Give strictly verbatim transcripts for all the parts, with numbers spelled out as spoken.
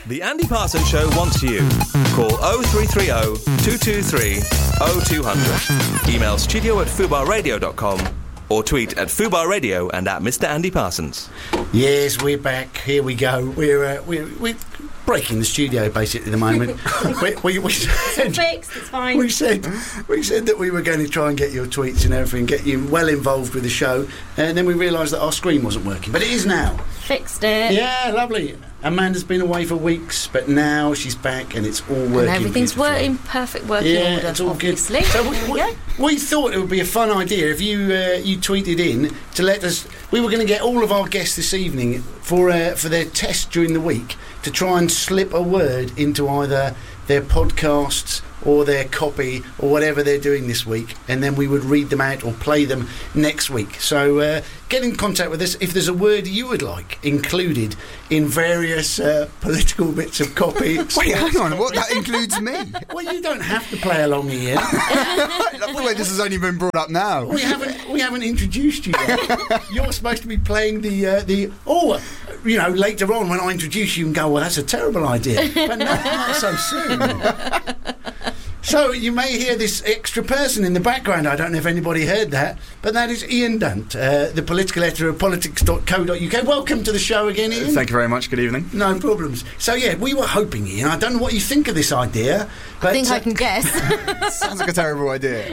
The Andy Parsons Show wants you. Call oh three three oh, two two three, oh two hundred. Email studio at fubar radio dot com or tweet at Fubar Radio and at Mister Andy Parsons. Yes, we're back. Here we go. We're uh, we're, we're breaking the studio basically at the moment. we, we, we said, it's fixed. It's fine. We said we said that we were going to try and get your tweets and everything, get you well involved with the show, and then we realised that our screen wasn't working, but it is now. Fixed it. Yeah, lovely. Amanda's been away for weeks, but now she's back and it's all working. And everything's beautifully. working perfect working yeah, order. it's all obviously. good. So we, we, we thought it would be a fun idea if you uh, you tweeted in to let us. We were going to get all of our guests this evening for uh, for their test during the week to try and slip a word into either their podcasts or their copy or whatever they're doing this week, and then we would read them out or play them next week. So uh, get in contact with us if there's a word you would like included in various uh, political bits of copy. Wait, hang on, what? That includes me? Well, you don't have to play along, Ian. I feel like this has only been brought up now. We haven't we haven't introduced you yet. You're supposed to be playing the uh, the oh, you know, later on when I introduce you and go, well, that's a terrible idea, but no, not so soon. So you may hear this extra person in the background. I don't know if anybody heard that, but that is Ian Dunt, uh, the political editor of politics dot co dot uk. Welcome to the show again, Ian. Thank you very much. Good evening. No problems. So yeah, we were hoping, Ian. I don't know what you think of this idea, but I think uh, I can guess. Sounds like a terrible idea.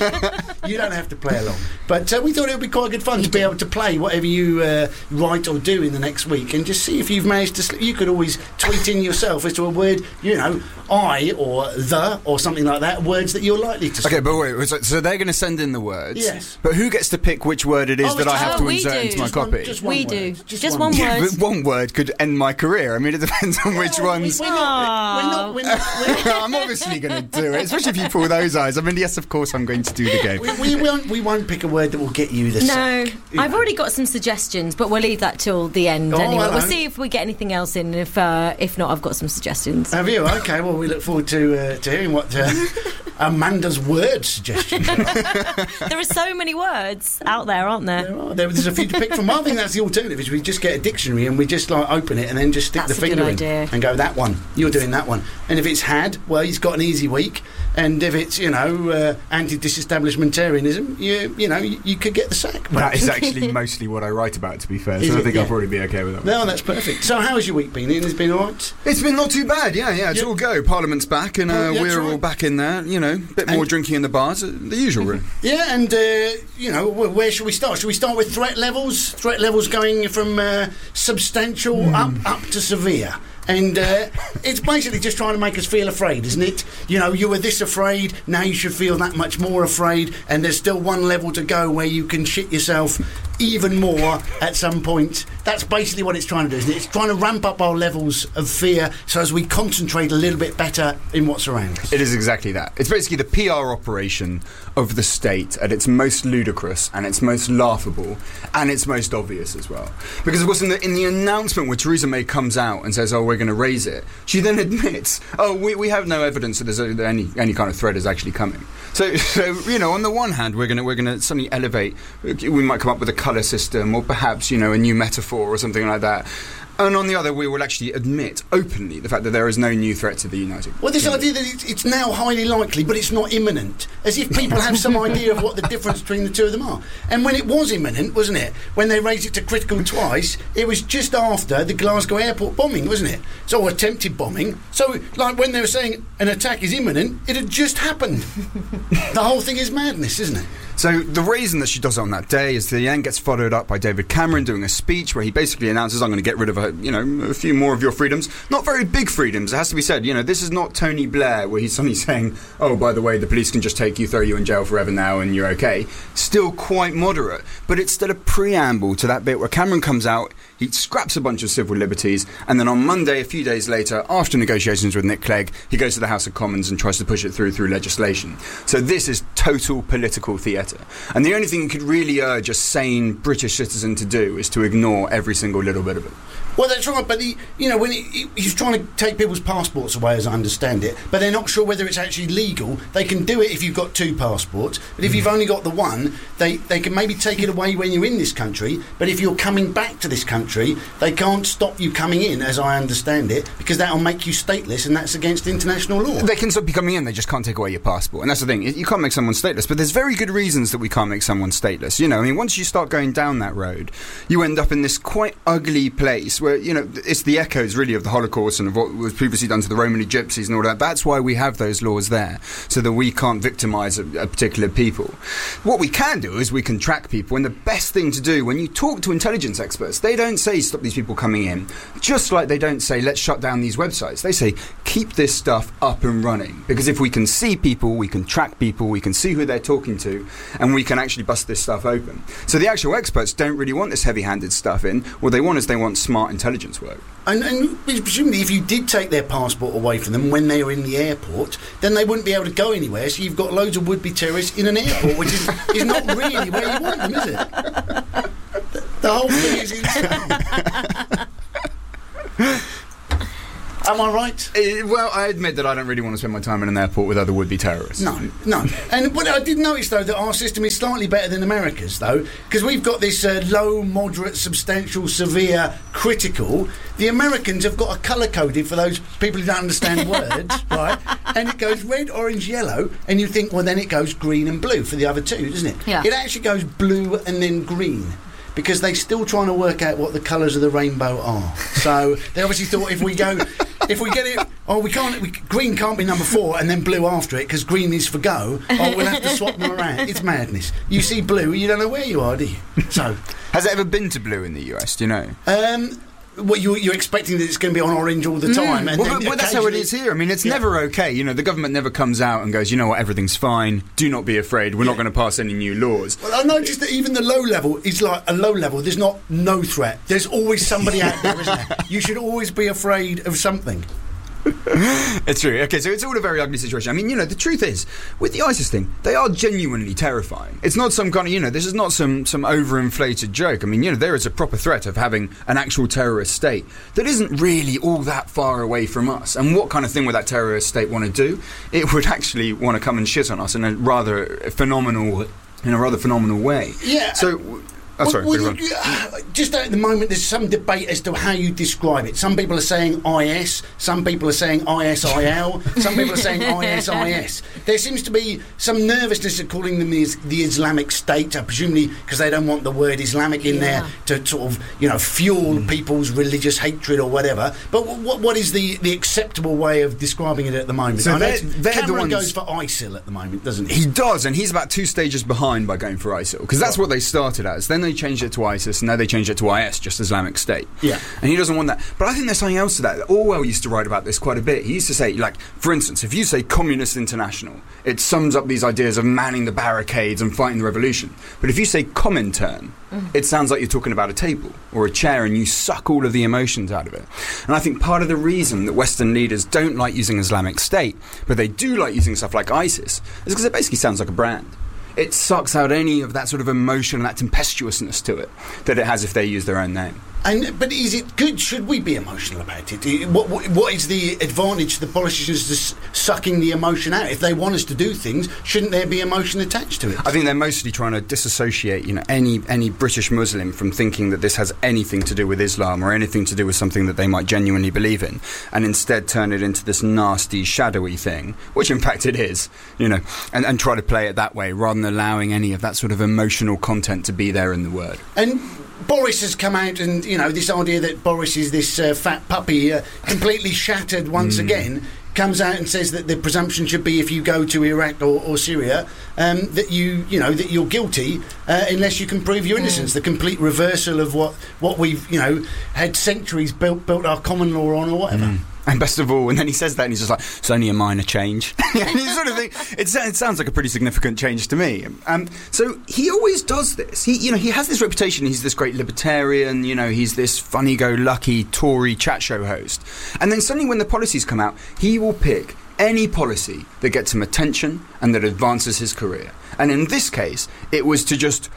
You don't have to play along, but uh, we thought it would be quite good fun to be able to play whatever you uh, write or do in the next week, and just see if you've managed to. Sl- you could always tweet in yourself as to a word, you know, I or the or something like that, words that you're likely to. Okay, but wait, so, so they're going to send in the words. Yes. But who gets to pick which word it is Oh, that I have oh, to we insert do. into my Just one- copy? just one We word. do. Just Just one one word. word. But one word could end my career. I mean, it depends on which Well, ones. we- We're not, we're not, we're not, I'm obviously going to do it, especially if you pull those eyes. I mean, yes, of course, I'm going to do the game. we, we, we, won't, we won't pick a word that will get you the No, sack. I've already got some suggestions, but we'll leave that till the end Oh, anyway. hello. We'll see if we get anything else in. If uh, if not, I've got some suggestions. Have you? Okay, well, we look forward to uh, to hearing what uh, Amanda's word suggestions are. There are so many words out there, aren't there? There are. There- There's a few to pick from. I think that's the alternative, is we just get a dictionary and we just like open it and then just stick That's the a good finger in idea. and go, that one, you're doing that one. And if it's had, well, he's got an easy week. And if it's, you know, uh, anti-disestablishmentarianism, you you know, you, you could get the sack. That is actually mostly what I write about, to be fair, Is so I it? think Yeah. I'll probably be okay with that. No, that's perfect. So how has your week been, Ian? Has it been all right? It's been not too bad, yeah, yeah, it's Yeah. all go. Parliament's back and uh, Oh, yeah, we're that's all right. back in there, you know, a bit more And- drinking in the bars, uh, the usual, really. Yeah, and, uh, you know, wh- where should we start? Should we start with threat levels? Threat levels going from uh, substantial up, up to severe. And uh, it's basically just trying to make us feel afraid, isn't it? You know, you were this afraid, now you should feel that much more afraid, and there's still one level to go where you can shit yourself even more at some point. That's basically what it's trying to do, isn't it? It's trying to ramp up our levels of fear so as we concentrate a little bit better in what's around us. It is exactly that. It's basically the P R operation of the state at its most ludicrous and its most laughable and its most obvious as well. Because of course in the, in the announcement where Theresa May comes out and says, oh, we're going to raise it, she then admits, oh, we, we have no evidence that there's a, that any any kind of threat is actually coming. So, so you know, on the one hand, we're going to we're going to suddenly elevate, we might come up with a colour system or perhaps, you know, a new metaphor or something like that. And on the other, we will actually admit openly the fact that there is no new threat to the United Well, this Kingdom. idea that it's, it's now highly likely, but it's not imminent, as if people have some idea of what the difference between the two of them are. And when it was imminent, wasn't it? When they raised it to critical twice, it was just after the Glasgow airport bombing, wasn't it? So, attempted bombing. So, like when they were saying an attack is imminent, it had just happened. The whole thing is madness, isn't it? So the reason that she does it on that day is the end gets followed up by David Cameron doing a speech where he basically announces, I'm going to get rid of a, you know, a few more of your freedoms. Not very big freedoms, it has to be said. You know, this is not Tony Blair where he's suddenly saying, oh, by the way, the police can just take you, throw you in jail forever now and you're okay. Still quite moderate. But it's still a preamble to that bit where Cameron comes out, he scraps a bunch of civil liberties, and then on Monday, a few days later, after negotiations with Nick Clegg, he goes to the House of Commons and tries to push it through through legislation. So this is total political theatre. And the only thing you could really urge a sane British citizen to do is to ignore every single little bit of it. Well, that's right, but he, you know, when he, he, he's trying to take people's passports away, as I understand it, but they're not sure whether it's actually legal. They can do it if you've got two passports, but if you've only got the one, they, they can maybe take it away when you're in this country, but if you're coming back to this country, they can't stop you coming in, as I understand it, because that'll make you stateless, and that's against international law. They can stop you coming in, they just can't take away your passport. And that's the thing, you can't make someone stateless, but there's very good reasons that we can't make someone stateless. You know, I mean, once you start going down that road, you end up in this quite ugly place where, you know, it's the echoes really of the Holocaust and of what was previously done to the Romani Gypsies and all that. That's why we have those laws there, so that we can't victimise a, a particular people. What we can do is we can track people, and the best thing to do when you talk to intelligence experts, they don't say stop these people coming in, just like they don't say let's shut down these websites. They say keep this stuff up and running, because if we can see people, we can track people, we can see who they're talking to, and we can actually bust this stuff open. So the actual experts don't really want this heavy-handed stuff in. What they want is they want smart intelligence work. And, and presumably if you did take their passport away from them when they were in the airport, then they wouldn't be able to go anywhere, so you've got loads of would-be terrorists in an airport, which is, is not really where you want them, is it? The, the whole thing is insane. Am I right? Uh, well, I admit that I don't really want to spend my time in an airport with other would-be terrorists. No, no. And but I did notice, though, that our system is slightly better than America's, though, because we've got this uh, low, moderate, substantial, severe, critical. The Americans have got a colour-coded for those people who don't understand words, right? And it goes red, orange, yellow, and you think, well, then it goes green and blue for the other two, doesn't it? Yeah. It actually goes blue and then green, because they're still trying to work out what the colours of the rainbow are. So they obviously thought if we go, if we get it, oh, we can't, we, green can't be number four and then blue after it because green is for go. Oh, we'll have to swap them around. It's madness. You see blue, you don't know where you are, do you? So, has it ever been to blue in the U S? Do you know? Um. Well, you, you're expecting that it's going to be on orange all the time. Mm. And well, well that's how it is here. I mean, it's yeah. never okay. You know, the government never comes out and goes, you know what, everything's fine. Do not be afraid. We're yeah. not going to pass any new laws. Well, I noticed that even the low level is like a low level. There's not no threat. There's always somebody out there, isn't there? You should always be afraid of something. It's true. Okay, so it's all a very ugly situation. I mean, you know, the truth is, with the ISIS thing, they are genuinely terrifying. It's not some kind of, you know, this is not some, some overinflated joke. I mean, you know, there is a proper threat of having an actual terrorist state that isn't really all that far away from us. And what kind of thing would that terrorist state want to do? It would actually want to come and shit on us in a rather phenomenal, in a rather phenomenal way. Yeah. So... Oh, sorry, well, you, uh, just at the moment, there's some debate as to how you describe it. Some people are saying I S, some people are saying I S I L, some people are saying I S I S. There seems to be some nervousness at calling them the, the Islamic State, uh, presumably because they don't want the word Islamic in yeah. there to sort of, you know, fuel mm. people's religious hatred or whatever. But what what is the, the acceptable way of describing it at the moment? So I know they're, they're Cameron the ones goes for ISIL at the moment, doesn't he? He does, and he's about two stages behind by going for ISIL, because that's what they started as. Then they They changed it to ISIS, and now they changed it to I S, just Islamic State. Yeah. And he doesn't want that. But I think there's something else to that. Orwell used to write about this quite a bit. He used to say, like, for instance, if you say Communist International, it sums up these ideas of manning the barricades and fighting the revolution. But if you say Comintern, mm. it sounds like you're talking about a table or a chair, and you suck all of the emotions out of it. And I think part of the reason that Western leaders don't like using Islamic State, but they do like using stuff like ISIS, is because it basically sounds like a brand. It sucks out any of that sort of emotion and that tempestuousness to it that it has if they use their own name. And but is it good? Should we be emotional about it? What what, what is the advantage to the politicians to s- sucking the emotion out? If they want us to do things, shouldn't there be emotion attached to it? I think they're mostly trying to disassociate, you know, any any British Muslim from thinking that this has anything to do with Islam or anything to do with something that they might genuinely believe in, and instead turn it into this nasty, shadowy thing, which in fact it is, you know, and, and try to play it that way rather than allowing any of that sort of emotional content to be there in the word. And Boris has come out and, you know, this idea that Boris is this uh, fat puppy, uh, completely shattered once mm. again, comes out and says that the presumption should be if you go to Iraq or, or Syria, um, that you, you know, that you're guilty uh, unless you can prove your innocence. Mm. The complete reversal of what, what we've, you know, had centuries built built our common law on or whatever. Mm. And best of all, and then he says that and he's just like, it's only a minor change. And you sort of think, it, it sounds like a pretty significant change to me. Um, so he always does this. He, you know, he has this reputation, he's this great libertarian, you know, he's this funny-go-lucky Tory chat show host. And then suddenly when the policies come out, he will pick any policy that gets him attention and that advances his career. And in this case, it was to just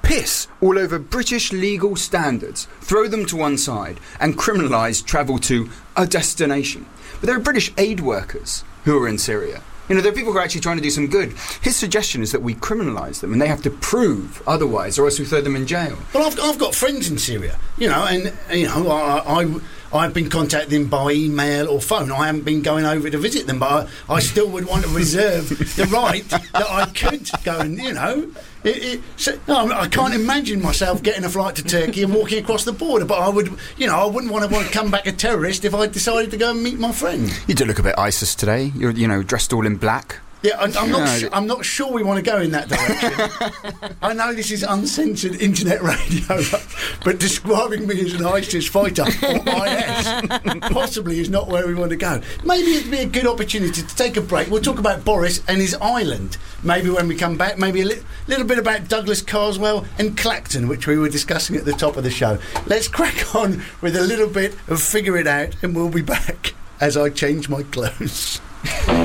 piss all over British legal standards, throw them to one side, and criminalise travel to a destination. But there are British aid workers who are in Syria. You know, there are people who are actually trying to do some good. His suggestion is that we criminalise them and they have to prove otherwise, or else we throw them in jail. Well, I've, I've got friends in Syria, you know, and, you know, I, I, I've been contacting them by email or phone. I haven't been going over to visit them, but I, I still would want to reserve the right that I could go and, you know... It, it, so, no, I can't imagine myself getting a flight to Turkey and walking across the border, but I would, you know, I wouldn't want to, want to come back a terrorist if I decided to go and meet my friend. You do look a bit ISIS today. You're, you know, dressed all in black. Yeah, I, I'm not. No, Su- I'm not sure we want to go in that direction. I know this is uncensored internet radio, but describing me as an ISIS fighter or I S possibly is not where we want to go. Maybe it'd be a good opportunity to take a break. We'll talk about Boris and his island. Maybe when we come back, maybe a li- little bit about Douglas Carswell and Clacton, which we were discussing at the top of the show. Let's crack on with a little bit of Figure It Out, and we'll be back as I change my clothes.